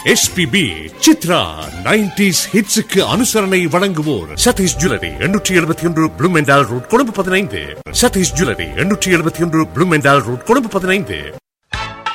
SPB Chitra 90s ஹிட்ஸுக்கு அனுசரணை வழங்குவோர் Satish jewellery 871 Bloemendhal road Colombo 15. Satish jewellery 871 Bloemendhal road Colombo 15.